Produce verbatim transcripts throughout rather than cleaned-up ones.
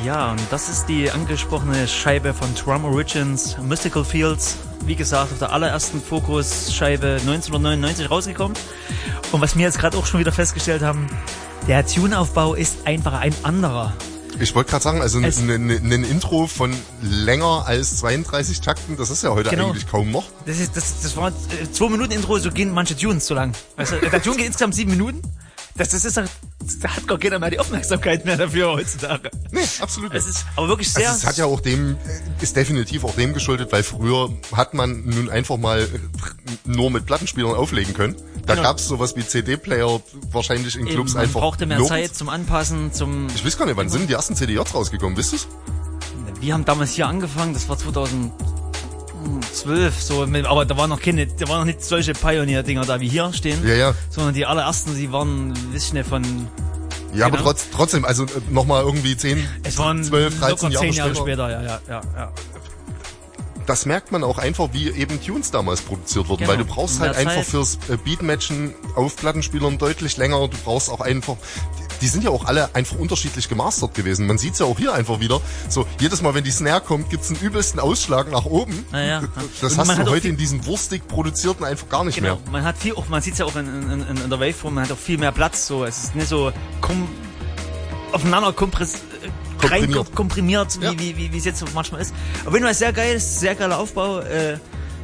Ja, und das ist die angesprochene Scheibe von Drum Origins, Mystical Fields. Wie gesagt, auf der allerersten Focus-Scheibe neunzehnhundertneunundneunzig rausgekommen. Und was wir jetzt gerade auch schon wieder festgestellt haben, der Tune-Aufbau ist einfach ein anderer. Ich wollte gerade sagen, also ein Intro von länger als zweiunddreißig Takten, das ist ja heute genau. eigentlich kaum noch. Das ist das, das war äh, zwei Minuten Intro, so gehen manche Tunes so lang. Weißt du, der Tune geht insgesamt sieben Minuten. Das, das ist, da hat gar keiner mehr die Aufmerksamkeit mehr dafür heutzutage. Nee, absolut. Es ist aber wirklich sehr. Also es hat ja auch dem, ist definitiv auch dem geschuldet, weil früher hat man nun einfach mal nur mit Plattenspielern auflegen können. Da genau. gab's sowas wie C D-Player wahrscheinlich in Clubs. Eben, man einfach. Man brauchte mehr Lob. Zeit zum Anpassen, zum. Ich weiß gar nicht, wann sind die ersten C D Js rausgekommen, wisst ihr's? Wir haben damals hier angefangen, das war zweitausendzwölf, so, aber da waren noch keine, da waren noch nicht solche Pioneer-Dinger da wie hier stehen. Ja, ja. Sondern die allerersten, die waren, wisst ihr, von. Ja, genau. aber trotz, trotzdem, also nochmal irgendwie zehn, es waren zwölf, dreizehn Jahre, zehn Jahre später. später. Ja, ja, ja, ja. Das merkt man auch einfach, wie eben Tunes damals produziert wurden, genau. weil du brauchst halt einfach Zeit. fürs Beatmatchen auf Plattenspielern deutlich länger. Du brauchst auch einfach, die sind ja auch alle einfach unterschiedlich gemastert gewesen. Man sieht's ja auch hier einfach wieder. So, jedes Mal, wenn die Snare kommt, gibt's einen übelsten Ausschlag nach oben. Ja, ja. Das und hast du heute in diesen wurstig produzierten einfach gar nicht genau. mehr. Man hat viel, auch, man sieht's ja auch in, in, in, in der Waveform, man hat auch viel mehr Platz. So, es ist nicht so kom aufeinander kompress komprimiert, rein komprimiert, wie, ja. wie, wie, wie es jetzt manchmal ist. Auf jeden Fall sehr geil, sehr geiler Aufbau. Äh,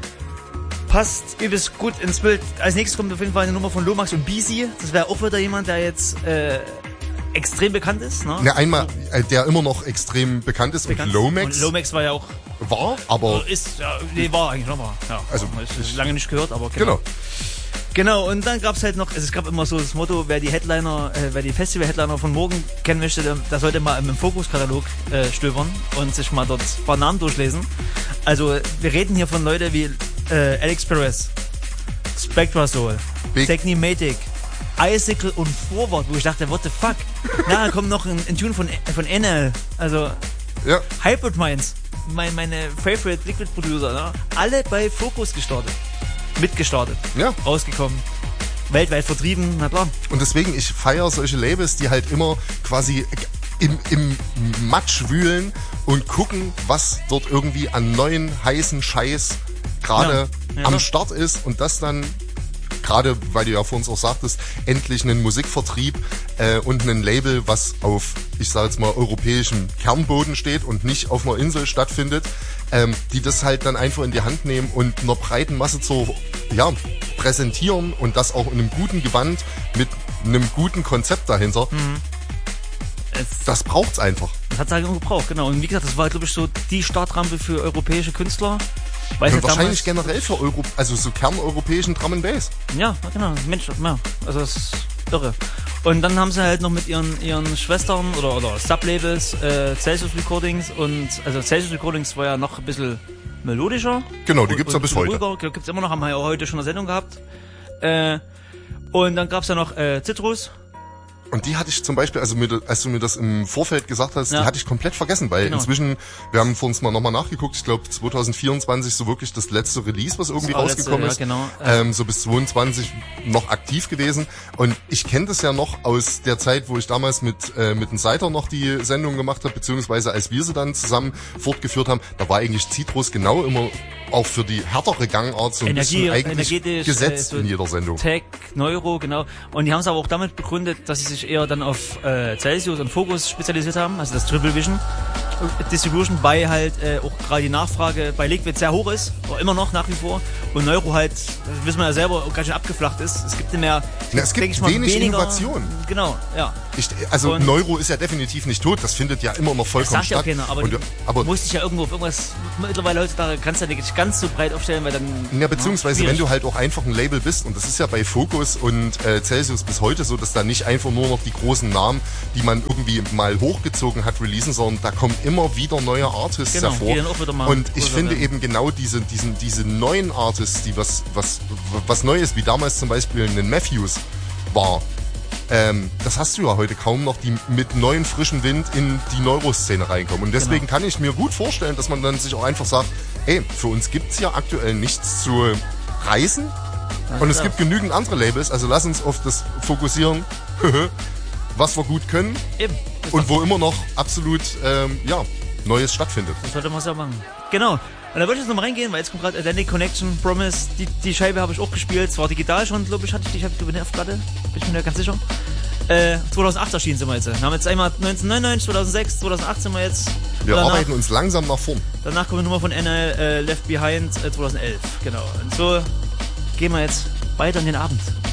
passt übelst gut ins Bild. Als nächstes kommt auf jeden Fall eine Nummer von Lomax und Beezy. Das wäre auch wieder jemand, der jetzt äh, extrem bekannt ist. Ne? Ja, einmal, äh, der immer noch extrem bekannt ist. Bekannt. Und Lomax. Und Lomax war ja auch. War, aber. Ist, ja, nee, war eigentlich nochmal. Ja, also, ich lange nicht gehört, aber genau. genau. Genau, und dann gab's halt noch, also es gab immer so das Motto, wer die Headliner, äh, wer die Festival-Headliner von morgen kennen möchte, der, der sollte mal im Fokus-Katalog äh, stöbern und sich mal dort ein paar Namen durchlesen. Also wir reden hier von Leuten wie äh, Alex Perez, Spectrasoul, Technimatic, Icicle und Forward, wo ich dachte, what the fuck? Na, kommt noch ein, ein Tune von, von N L, also ja. Hybrid Minds, mein, meine Favorite Liquid Producer, ne? Alle bei Fokus gestartet. Mitgestartet, ja. rausgekommen, weltweit vertrieben, na klar. Und deswegen, ich feiere solche Labels, die halt immer quasi im, im Matsch wühlen und gucken, was dort irgendwie an neuen, heißen Scheiß gerade ja. ja, am ja. Start ist und das dann, gerade weil du ja vor uns auch sagtest, endlich einen Musikvertrieb äh, und ein Label, was auf, ich sage jetzt mal, europäischem Kernboden steht und nicht auf einer Insel stattfindet, ähm, die das halt dann einfach in die Hand nehmen und einer breiten Masse zu ja, präsentieren und das auch in einem guten Gewand mit einem guten Konzept dahinter. Mhm. Das braucht's einfach. Das hat's halt gebraucht, genau. Und wie gesagt, das war, glaube ich, so die Startrampe für europäische Künstler. Weiß und wahrscheinlich generell für Euro, also so kerneuropäischen Drum and Bass. Ja, genau. Mensch, ja. Also das ist irre. Und dann haben sie halt noch mit ihren ihren Schwestern oder oder Sublabels äh, Celsius Recordings und also Celsius Recordings war ja noch ein bisschen melodischer. Genau, die gibt's ja bis heute. Ruhiger. Gibt's immer noch, haben wir ja heute schon eine Sendung gehabt. Äh, und dann gab's ja noch äh, Citrus. Und die hatte ich zum Beispiel, also mir, als du mir das im Vorfeld gesagt hast, ja. die hatte ich komplett vergessen, weil genau. inzwischen, wir haben vor uns mal nochmal nachgeguckt, ich glaube zwanzig vierundzwanzig so wirklich das letzte Release, was irgendwie rausgekommen letzte, ist. Ja, genau. ähm, so bis zweiundzwanzig noch aktiv gewesen. Und ich kenne das ja noch aus der Zeit, wo ich damals mit äh, mit dem Seiter noch die Sendung gemacht habe, beziehungsweise als wir sie dann zusammen fortgeführt haben, da war eigentlich Citrus genau immer auch für die härtere Gangart so ein Energie, bisschen eigentlich gesetzt äh, so in jeder Sendung. Tech, Neuro, genau. Und die haben es aber auch damit begründet, dass sie sich eher dann auf äh, Celsius und Focus spezialisiert haben, also das Triple Vision Distribution, bei halt äh, auch gerade die Nachfrage bei Liquid sehr hoch ist, oder immer noch nach wie vor, und Neuro halt, das wissen wir ja selber, auch ganz schön abgeflacht ist. Es gibt nicht mehr, ja, es gibt ich mal, wenig weniger, Innovation. Genau, ja. Ich, also und Neuro ist ja definitiv nicht tot, das findet ja immer noch vollkommen das sagt statt. Ja auch keiner, aber, und, du aber musst dich ja irgendwo auf irgendwas, mittlerweile heutzutage kannst du ja nicht ganz so breit aufstellen, weil dann... Ja, beziehungsweise ja, wenn du halt auch einfach ein Label bist, und das ist ja bei Focus und äh, Celsius bis heute so, dass da nicht einfach nur noch die großen Namen, die man irgendwie mal hochgezogen hat, releasen, sondern da kommen immer wieder neue Artists genau, hervor. Die dann auch wieder mal und ich finde werden. eben genau diese, diesen, diese neuen Artists, die was, was, was Neues, wie damals zum Beispiel ein Matthews war, ähm, das hast du ja heute kaum noch, die mit neuen frischen Wind in die Neuroszene reinkommen. Und deswegen genau. kann ich mir gut vorstellen, dass man dann sich auch einfach sagt, ey, für uns gibt's ja aktuell nichts zu reißen. Und es gibt genügend andere Labels, also lass uns auf das fokussieren, was wir gut können. Eben. Und wo immer noch absolut, ähm, ja, Neues stattfindet. Das sollte man es ja machen. Genau. Und da würde ich jetzt nochmal reingehen, weil jetzt kommt gerade Atlantic Connection, Promise, die, die Scheibe habe ich auch gespielt, zwar digital schon, glaube ich, hatte ich die, ich habe die auf Platte, bin ich mir nicht ganz sicher. Äh, zweitausendacht erschienen sind wir jetzt. Wir haben jetzt einmal neunzehnhundertneunundneunzig, zweitausendsechs, zweitaunacht sind wir jetzt. Wir danach, arbeiten uns langsam nach vorn. Danach kommt eine Nummer von N L äh, Left Behind äh, zweitausendelf, genau. Und so gehen wir jetzt weiter in den Abend.